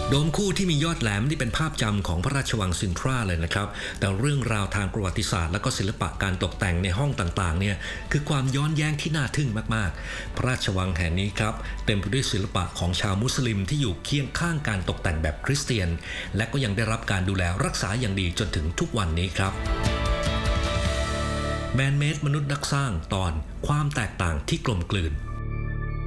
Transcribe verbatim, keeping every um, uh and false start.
โดมคู่ที่มียอดแหลมที่เป็นภาพจำของพระราชวังซินทราเลยนะครับแต่เรื่องราวทางประวัติศาสตร์และก็ศิลปะการตกแต่งในห้องต่างๆเนี่ยคือความย้อนแย้งที่น่าทึ่งมากๆพระราชวังแห่งนี้ครับเต็มไปด้วยศิลปะของชาวมุสลิมที่อยู่เคียงข้างการตกแต่งแบบคริสเตียนและก็ยังได้รับการดูแลรักษาอย่างดีจนถึงทุกวันนี้ครับแมนเมดมนุษย์นักสร้างตอนความแตกต่างที่กลมกลืน